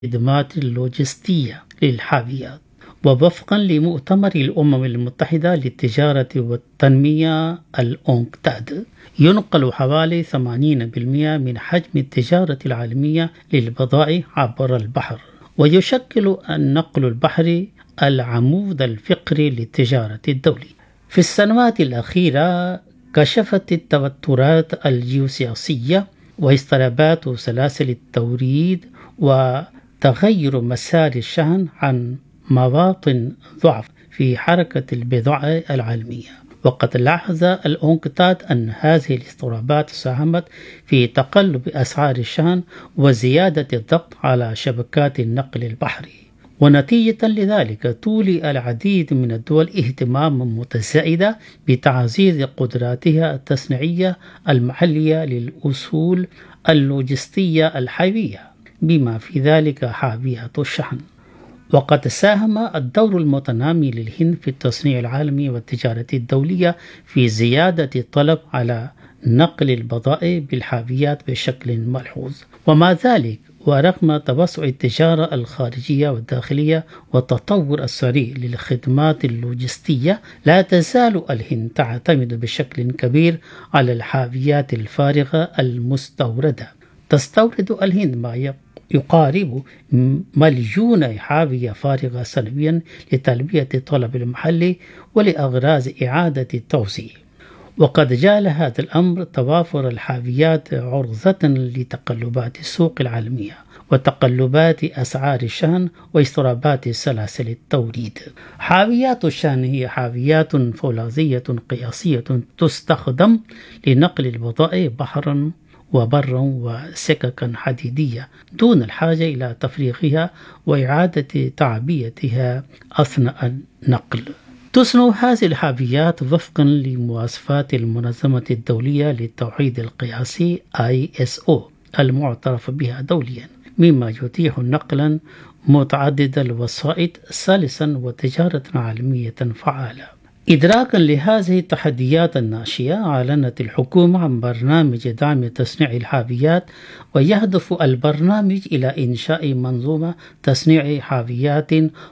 الخدمات اللوجستية للحاويات. ووفقا لمؤتمر الأمم المتحدة للتجارة والتنمية الأونكتاد، ينقل حوالي 80% من حجم التجارة العالمية للبضائع عبر البحر، ويشكل النقل البحري العمود الفقري للتجارة الدولية. في السنوات الأخيرة كشفت التوترات الجيوسياسية واضطرابات سلاسل التوريد وتغير مسار الشحن عن مواطن ضعف في حركة البضائع العالمية. وقد لاحظ الأونكتاد أن هذه الاضطرابات ساهمت في تقلب أسعار الشحن وزيادة الضغط على شبكات النقل البحري، ونتيجة لذلك تولي العديد من الدول اهتماما متزايدا بتعزيز قدراتها التصنيعية المحلية للأصول اللوجستية الحيوية، بما في ذلك حاويات الشحن. وقد ساهم الدور المتنامي للهند في التصنيع العالمي والتجارة الدولية في زيادة الطلب على نقل البضائع بالحاويات بشكل ملحوظ. ومع ذلك ورغم توسع التجارة الخارجية والداخلية والتطور السريع للخدمات اللوجستية، لا تزال الهند تعتمد بشكل كبير على الحاويات الفارغة المستوردة. تستورد الهند ما يقارب 1,000,000 حاوية فارغة سنويا لتلبية الطلب المحلي ولأغراض إعادة التوزيع. وقد جعل هذا الأمر توافر الحاويات عرضة لتقلبات السوق العالمية وتقلبات أسعار الشحن واضطرابات سلاسل التوريد. حاويات الشحن هي حاويات فولاذية قياسية تستخدم لنقل البضائع بحرا وبرا وسككا حديدية دون الحاجة إلى تفريغها وإعادة تعبئتها أثناء النقل. تصنع هذه الحاويات وفقا لمواصفات المنظمة الدولية للتوحيد القياسي ISO المعترف بها دوليا، مما يتيح نقلا متعدد الوسائط سلسا وتجارة عالمية فعالة. إدراكا لهذه التحديات الناشئة، أعلنت الحكومة عن برنامج دعم تصنيع الحاويات، ويهدف البرنامج إلى إنشاء منظومة تصنيع حاويات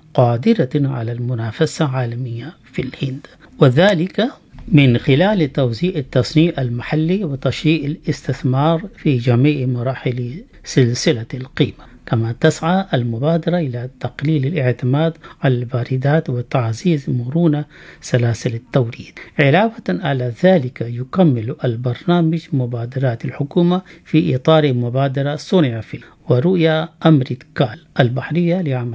قادرة على المنافسة عالميا في الهند، وذلك من خلال توزيع التصنيع المحلي وتشجيع الاستثمار في جميع مراحل سلسلة القيمة. كما تسعى المبادرة إلى تقليل الاعتماد على الواردات وتعزيز مرونة سلاسل التوريد. علاوة على ذلك، يكمل البرنامج مبادرات الحكومة في إطار مبادرة صنع في ورؤية أمريكال البحرية لعام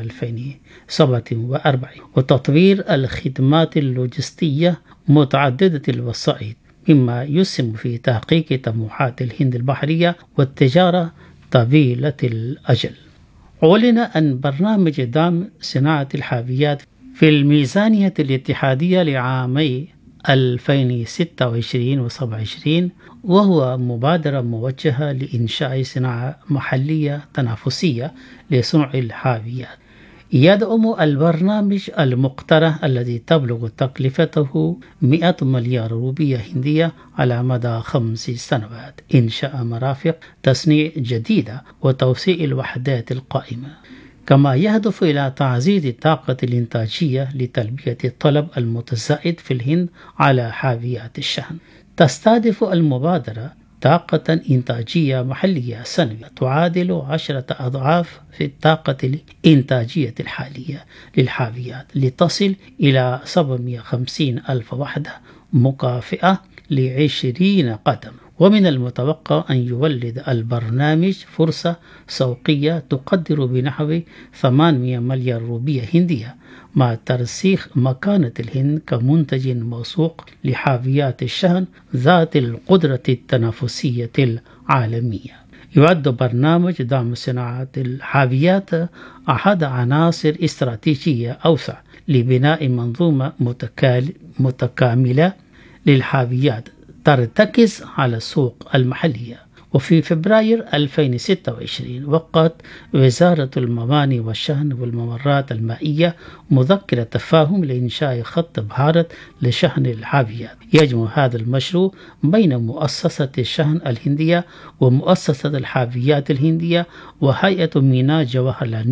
2047 وتطوير الخدمات اللوجستية متعددة الوسائط، مما يسهم في تحقيق طموحات الهند البحرية والتجارة طويلة الأجل. أعلن أن برنامج دعم صناعة الحاويات في الميزانية الاتحادية لعامي 2026 و 27، وهو مبادرة موجهة لإنشاء صناعة محلية تنافسية لصنع الحاويات. يدعم البرنامج المقترح الذي تبلغ تكلفته 100 مليار روبية هندية على مدى 5 سنوات إنشاء مرافق تصنيع جديدة وتوسيع الوحدات القائمة. كما يهدف إلى تعزيز الطاقة الإنتاجية لتلبية الطلب المتزايد في الهند على حاويات الشحن. تستهدف المبادرة طاقة إنتاجية محلية سنوية تعادل 10 أضعاف في الطاقة الإنتاجية الحالية للحاويات، لتصل إلى 750 ألف وحدة مكافئة ل20 قدم. ومن المتوقع أن يولد البرنامج فرصة سوقية تقدر بنحو 800 مليار روبية هندية، مع ترسيخ مكانة الهند كمنتج موثوق لحاويات الشحن ذات القدرة التنافسية العالمية. يعد برنامج دعم صناعة الحاويات أحد عناصر استراتيجية أوسع لبناء منظومة متكاملة للحاويات ترتكز على السوق المحلية وفي فبراير 2026 وقعت وزارة الموانئ والشحن والممرات المائية مذكرة تفاهم لإنشاء خط بحارة لشحن الحاويات. يجمع هذا المشروع بين مؤسسة الشحن الهندية ومؤسسة الحاويات الهندية وهيئة ميناء جواهرلال